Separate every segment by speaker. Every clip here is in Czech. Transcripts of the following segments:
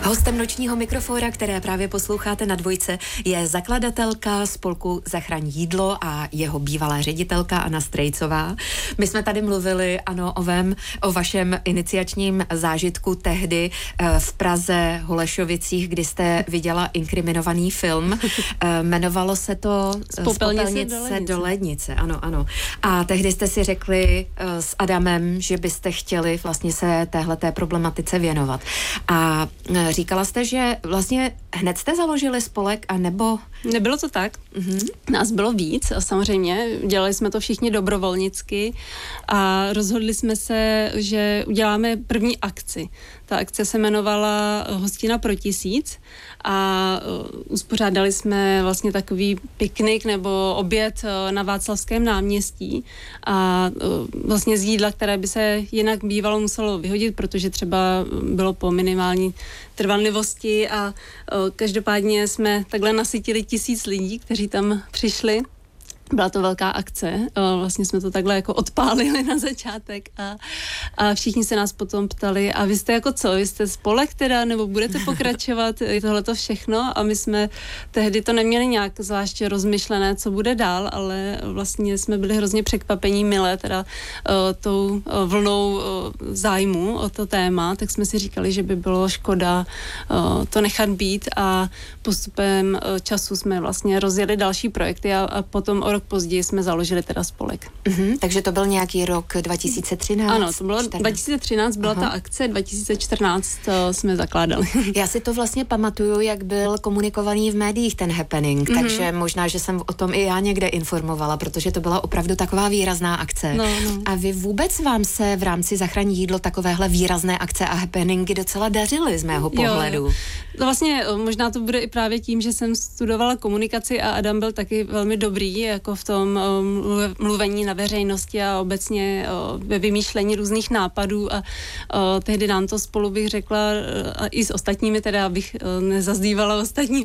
Speaker 1: Hostem nočního mikrofóra, které právě posloucháte na Dvojce, je zakladatelka spolku Zachraň jídlo a jeho bývalá ředitelka Anna Strejcová. My jsme tady mluvili, ano, o vašem iniciačním zážitku tehdy v Praze, Holešovicích, kdy jste viděla inkriminovaný film. Jmenovalo se to Z popelnice do lednice. Ano. A tehdy jste si řekli s Adamem, že byste chtěli vlastně se téhleté problematice věnovat. A říkala jste, že vlastně hned jste založili spolek, a nebo...
Speaker 2: Nebylo to tak. Nás bylo víc, samozřejmě. Dělali jsme to všichni dobrovolnicky a rozhodli jsme se, že uděláme první akci. Ta akce se jmenovala Hostina pro 1000 a uspořádali jsme vlastně takový piknik nebo oběd na Václavském náměstí a vlastně z jídla, které by se jinak bývalo muselo vyhodit, protože třeba bylo po minimální trvanlivosti a každopádně jsme takhle nasytili 1000 lidí, kteří tam přišli. Byla to velká akce, vlastně jsme to takhle jako odpálili na začátek a všichni se nás potom ptali, a vy jste jako co, vy jste spolek teda, nebo budete pokračovat, je tohleto všechno, a my jsme tehdy to neměli nějak zvláště rozmyšlené, co bude dál, ale vlastně jsme byli hrozně překvapení milé teda tou vlnou zájmu o to téma, tak jsme si říkali, že by bylo škoda to nechat být a postupem času jsme vlastně rozjeli další projekty a potom o rok později jsme založili teda spolek.
Speaker 1: Takže to byl nějaký rok 2013?
Speaker 2: Ano, to bylo 2013 byla ta akce, 2014 jsme zakládali.
Speaker 1: Já si to vlastně pamatuju, jak byl komunikovaný v médiích ten happening, takže možná, že jsem o tom i já někde informovala, protože to byla opravdu taková výrazná akce.
Speaker 2: No.
Speaker 1: A vy vůbec vám se v rámci Zachraň jídlo takovéhle výrazné akce a happeningy docela dařily z mého pohledu?
Speaker 2: Jo. No vlastně možná to bude i právě tím, že jsem studovala komunikaci a Adam byl taky velmi dobrý jako v tom mluvení na veřejnosti a obecně ve vymýšlení různých nápadů a tehdy nám to spolu, bych řekla, a i s ostatními, teda abych nezazdívala ostatním,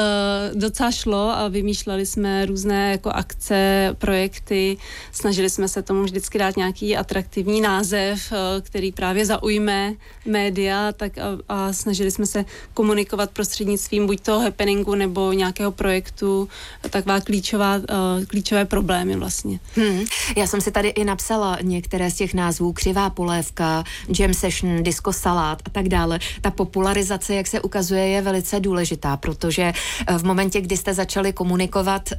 Speaker 2: docela šlo a vymýšleli jsme různé jako akce, projekty, snažili jsme se tomu vždycky dát nějaký atraktivní název, který právě zaujme média, tak a snažili jsme se komunikovat prostřednictvím buď toho happeningu nebo nějakého projektu, taková klíčové problémy vlastně.
Speaker 1: Já jsem si tady i napsala některé z těch názvů, křivá polévka, jam session, disco salát a tak dále. Ta popularizace, jak se ukazuje, je velice důležitá, protože v momentě, kdy jste začali komunikovat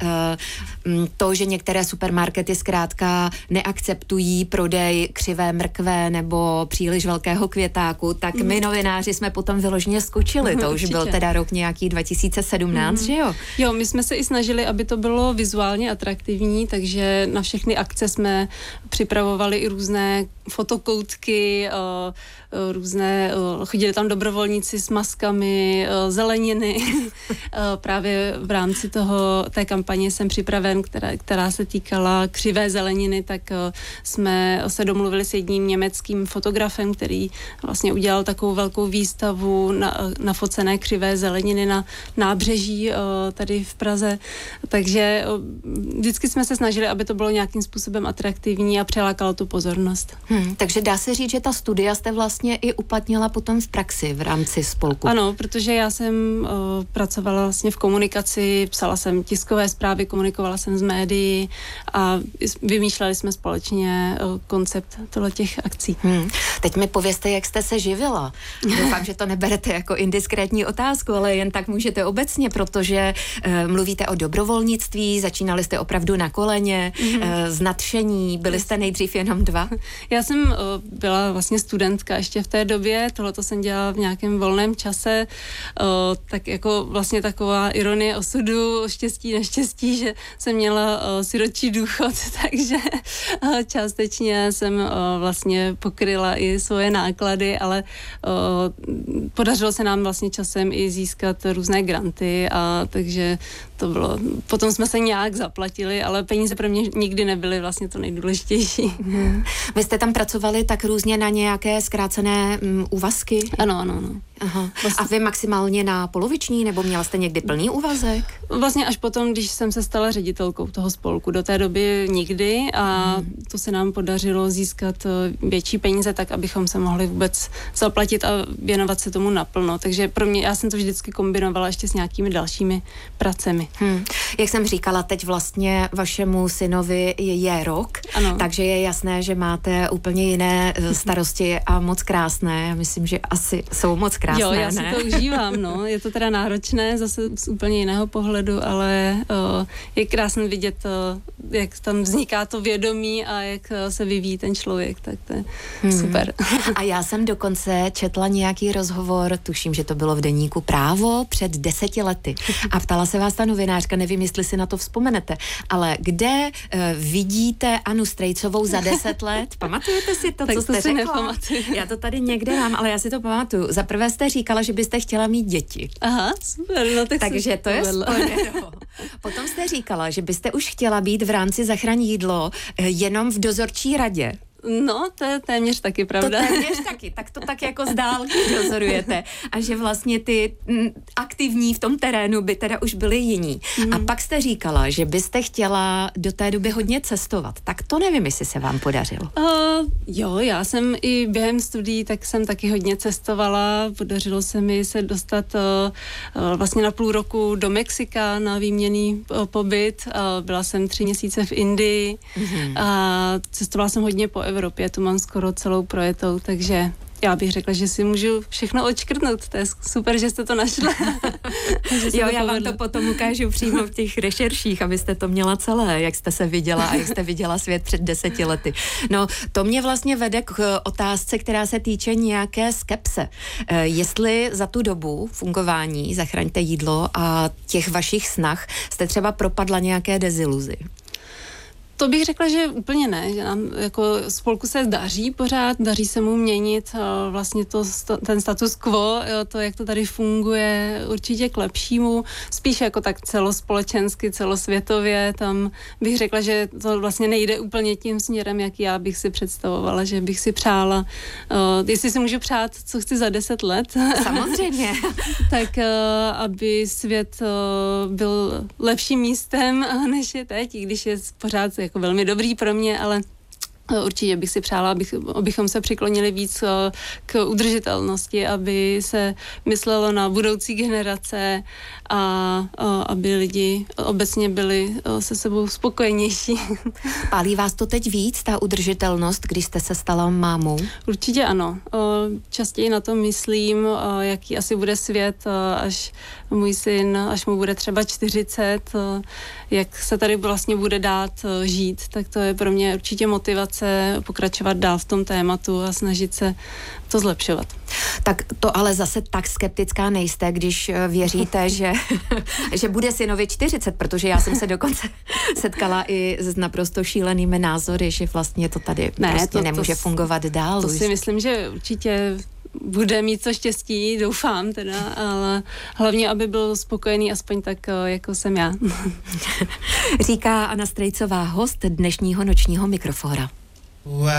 Speaker 1: to, že některé supermarkety zkrátka neakceptují prodej křivé mrkve nebo příliš velkého květáku, tak my novináři jsme potom vyloženě skočili. To už byl teda rok nějaký 2017, že jo?
Speaker 2: Jo, my jsme se i snažili, aby to bylo vizuálně atraktivní, takže na všechny akce jsme připravovali i různé fotokoutky, chodili tam dobrovolníci s maskami, zeleniny. Právě v rámci té kampaně jsem připraven, která se týkala křivé zeleniny, tak jsme se domluvili s jedním německým fotografem, který vlastně udělal takovou velkou výstavu nafocené křivé zeleniny na nábřeží tady v Praze. Takže vždycky jsme se snažili, aby to bylo nějakým způsobem atraktivní a přilákalo tu pozornost.
Speaker 1: Takže dá se říct, že ta studia jste vlastně i uplatnila potom v praxi v rámci spolku.
Speaker 2: Ano, protože já jsem pracovala vlastně v komunikaci, psala jsem tiskové zprávy, komunikovala jsem s médií a vymýšleli jsme společně koncept těch akcí.
Speaker 1: Teď mi povězte, jak jste se živila. Doufám, že to neberete jako indiskrétní otázku, ale jen tak můžete obecně, protože mluvíte o dobrovolnictví, začínali jste opravdu na koleně, z nadšení, byli jste nejdřív jenom 2?
Speaker 2: Já jsem byla vlastně studentka ještě v té době, tohleto jsem dělala v nějakém volném čase, tak jako vlastně taková ironie osudu, štěstí, neštěstí, že jsem měla sirotčí důchod, takže částečně jsem vlastně pokryla i svoje náklady, ale podařilo se nám vlastně časem i získat různé granty a takže to bylo, potom jsme se nějak zaplatili, ale peníze pro mě nikdy nebyly vlastně to nejdůležitější.
Speaker 1: Vy jste tam pracovali tak různě na nějaké zkrácené úvazky?
Speaker 2: Ano.
Speaker 1: Aha. A vy maximálně na poloviční, nebo měla jste někdy plný úvazek?
Speaker 2: Vlastně až potom, když jsem se stala ředitelkou toho spolku. Do té doby nikdy a to se nám podařilo získat větší peníze, tak abychom se mohli vůbec zaplatit a věnovat se tomu naplno. Takže pro mě, já jsem to vždycky kombinovala ještě s nějakými dalšími pracemi.
Speaker 1: Jak jsem říkala, teď vlastně vašemu synovi je rok,
Speaker 2: ano.
Speaker 1: Takže je jasné, že máte úplně jiné starosti a moc krásné. Já myslím, že asi jsou moc krásné,
Speaker 2: jo, já si
Speaker 1: ne?
Speaker 2: to užívám, no. Je to teda náročné zase z úplně jiného pohledu, ale je krásné vidět, jak tam vzniká to vědomí a jak se vyvíjí ten člověk, tak to je super.
Speaker 1: A já jsem dokonce četla nějaký rozhovor, tuším, že to bylo v deníku Právo před 10 lety. A ptala se vás ta novinářka, nevím, jestli si na to vzpomenete, ale kde vidíte Annu Strejcovou za 10 let? Pamatujete si to,
Speaker 2: tak
Speaker 1: co
Speaker 2: to
Speaker 1: jste
Speaker 2: si
Speaker 1: řekla?
Speaker 2: Nepamatuju.
Speaker 1: Já to tady někde mám, ale já si to pamatuju. Za prvé jste říkala, že byste chtěla mít děti.
Speaker 2: Aha, super, no tak
Speaker 1: takže to je spojeno. Potom jste říkala, že byste už chtěla být v rámci Zachraň jídlo jenom v dozorčí radě.
Speaker 2: No, to je téměř taky pravda.
Speaker 1: To téměř taky, tak to tak jako z dálky dozorujete. A že vlastně ty aktivní v tom terénu by teda už byli jiní. A pak jste říkala, že byste chtěla do té doby hodně cestovat. Tak to nevím, jestli se vám podařilo.
Speaker 2: Jo, já jsem i během studií, tak jsem taky hodně cestovala. Podařilo se mi se dostat vlastně na půl roku do Mexika na výměnný pobyt. Byla jsem 3 měsíce v Indii. A cestovala jsem hodně po Evropě, tu mám skoro celou projetou, takže já bych řekla, že si můžu všechno odškrtnout. To je super, že jste to našla.
Speaker 1: Jo, já vám to potom ukážu přímo v těch rešerších, abyste to měla celé, jak jste se viděla a jak jste viděla svět před 10 lety. No, to mě vlastně vede k otázce, která se týče nějaké skepse. Jestli za tu dobu fungování Zachraňte jídlo a těch vašich snah jste třeba propadla nějaké deziluzi?
Speaker 2: To bych řekla, že úplně ne, že nám jako spolku se daří pořád, daří se mu měnit vlastně ten status quo, to, jak to tady funguje, určitě k lepšímu, spíš jako tak celospolečensky, celosvětově, tam bych řekla, že to vlastně nejde úplně tím směrem, jak já bych si představovala, že bych si přála, jestli si můžu přát, co chci za 10 let.
Speaker 1: Samozřejmě.
Speaker 2: Tak aby svět byl lepším místem, než je teď, i když je pořád jako velmi dobrý pro mě, ale určitě bych si přála, abychom se přiklonili víc k udržitelnosti, aby se myslelo na budoucí generace a aby lidi obecně byli se sebou spokojenější.
Speaker 1: Pálí vás to teď víc, ta udržitelnost, když jste se stala mámou?
Speaker 2: Určitě ano. Častěji na to myslím, jaký asi bude svět, až můj syn, až mu bude třeba 40, jak se tady vlastně bude dát žít, tak to je pro mě určitě motivace pokračovat dál v tom tématu a snažit se to zlepšovat.
Speaker 1: Tak to ale zase tak skeptická nejste, když věříte, že bude synovi 40, protože já jsem se dokonce setkala i s naprosto šílenými názory, že vlastně to tady prostě nemůže fungovat dál.
Speaker 2: To si myslím, že určitě bude mít co štěstí, doufám teda, ale hlavně, aby byl spokojený aspoň tak, jako jsem já.
Speaker 1: Říká Anna Strejcová, host dnešního nočního Mikrofóra.